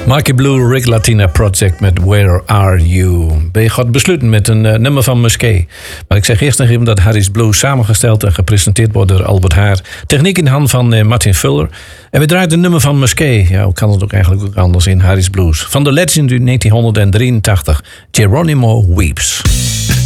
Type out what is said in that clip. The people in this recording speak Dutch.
Marky Blue, Rick Latina Project met Where Are You? Ben je gaat besluiten met een nummer van Musquet. Maar ik zeg eerst nog even dat Harry's Blues samengesteld en gepresenteerd wordt door Albert Haar. Techniek in de hand van Martin Fuller. En we draaien een nummer van Musquet. Ja, hoe kan het ook eigenlijk ook anders in Harry's Blues? Van de legend uit 1983, Geronimo Weeps.